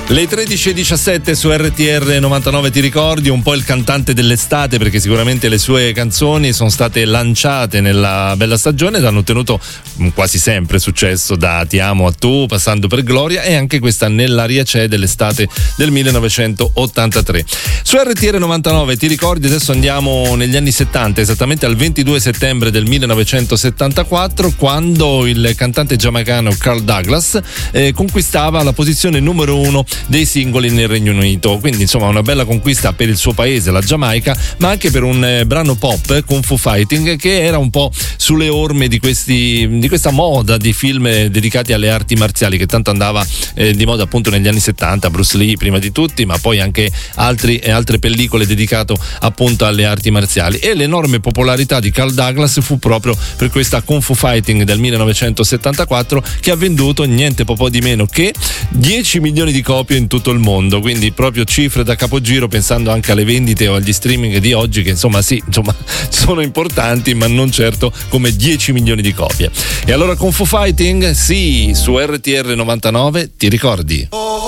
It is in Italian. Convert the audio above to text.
Le 13:17 su RTR 99, ti ricordi un po' il cantante dell'estate, perché sicuramente le sue canzoni sono state lanciate nella bella stagione ed hanno ottenuto quasi sempre successo, da Ti amo a tu, passando per Gloria, e anche questa Nell'aria c'è dell'estate del 1983. Su RTR 99, ti ricordi, adesso andiamo negli anni 70, esattamente al 22 settembre del 1974, quando il cantante giamaicano Carl Douglas conquistava la posizione numero 1 dei singoli nel Regno Unito. Quindi insomma una bella conquista per il suo paese, la Giamaica, ma anche per un brano pop, Kung Fu Fighting, che era un po' sulle orme di questa moda di film dedicati alle arti marziali, che tanto andava di moda appunto negli anni 70, Bruce Lee prima di tutti, ma poi anche altre pellicole dedicate appunto alle arti marziali. E l'enorme popolarità di Carl Douglas fu proprio per questa Kung Fu Fighting del 1974, che ha venduto niente po' di meno che 10 milioni di copie in tutto il mondo, quindi proprio cifre da capogiro, pensando anche alle vendite o agli streaming di oggi, che insomma sono importanti, ma non certo come 10 milioni di copie. E allora Kung Fu Fighting, sì, su RTR 99, ti ricordi?